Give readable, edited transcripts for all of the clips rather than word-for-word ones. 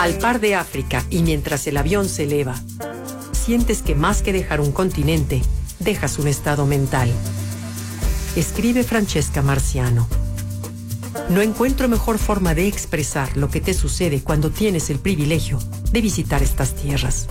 Al par de África y mientras el avión se eleva, sientes que más que dejar un continente, dejas un estado mental. Escribe Francesca Marciano. No encuentro mejor forma de expresar lo que te sucede cuando tienes el privilegio de visitar estas tierras.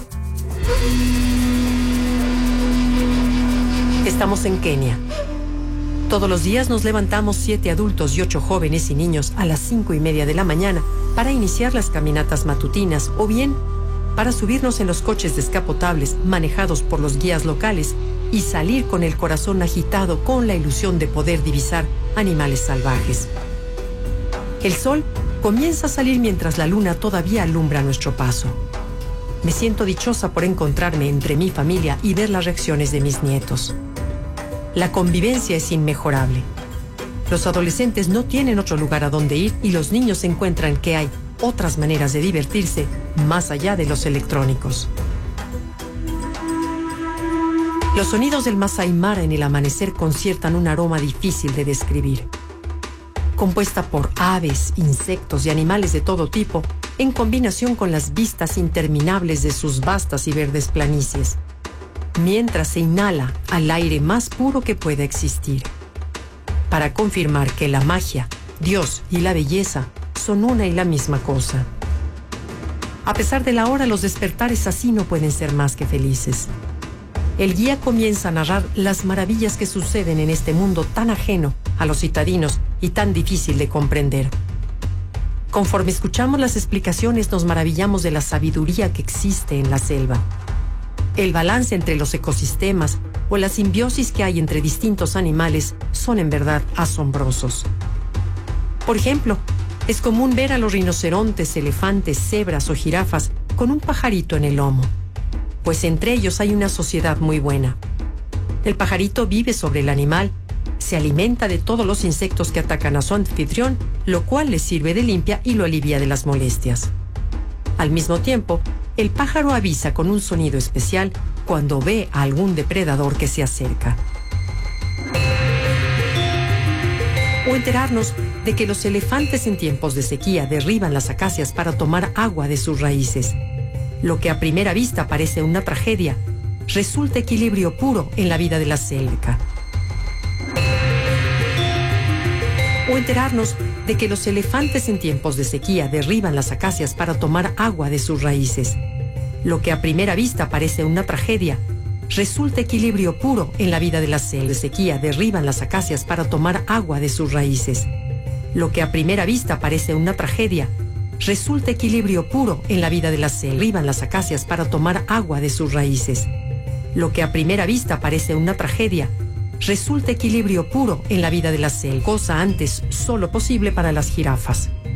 Estamos en Kenia. Todos los días nos levantamos 7 adultos y 8 jóvenes y niños a las 5:30 de la mañana para iniciar las caminatas matutinas o bien para subirnos en los coches descapotables manejados por los guías locales y salir con el corazón agitado con la ilusión de poder divisar animales salvajes. El sol comienza a salir mientras la luna todavía alumbra nuestro paso. Me siento dichosa por encontrarme entre mi familia y ver las reacciones de mis nietos. La convivencia es inmejorable. Los adolescentes no tienen otro lugar a donde ir y los niños encuentran que hay otras maneras de divertirse más allá de los electrónicos. Los sonidos del Masai Mara en el amanecer conciertan un aroma difícil de describir. Compuesta por aves, insectos y animales de todo tipo, en combinación con las vistas interminables de sus vastas y verdes planicies, mientras se inhala al aire más puro que pueda existir, para confirmar que la magia, Dios y la belleza son una y la misma cosa. A pesar de la hora, los despertares así no pueden ser más que felices. El guía comienza a narrar las maravillas que suceden en este mundo tan ajeno a los citadinos y tan difícil de comprender. Conforme escuchamos las explicaciones, nos maravillamos de la sabiduría que existe en la selva. El balance entre los ecosistemas o la simbiosis que hay entre distintos animales son en verdad asombrosos. Por ejemplo, es común ver a los rinocerontes, elefantes, cebras o jirafas con un pajarito en el lomo, pues entre ellos hay una sociedad muy buena. El pajarito vive sobre el animal, se alimenta de todos los insectos que atacan a su anfitrión, lo cual le sirve de limpia y lo alivia de las molestias. Al mismo tiempo, el pájaro avisa con un sonido especial cuando ve a algún depredador que se acerca. O enterarnos de que los elefantes en tiempos de sequía derriban las acacias para tomar agua de sus raíces. Lo que a primera vista parece una tragedia, resulta equilibrio puro en la vida de la selva. O enterarnos de que los elefantes en tiempos de sequía derriban las acacias para tomar agua de sus raíces. Lo que a primera vista parece una tragedia, resulta equilibrio puro en la vida de la selva. De sequía derriban las acacias para tomar agua de sus raíces. Lo que a primera vista parece una tragedia, resulta equilibrio puro en la vida de la selva. Derriban las acacias para tomar agua de sus raíces. Lo que a primera vista parece una tragedia, resulta equilibrio puro en la vida de la selva, cosa antes solo posible para las jirafas.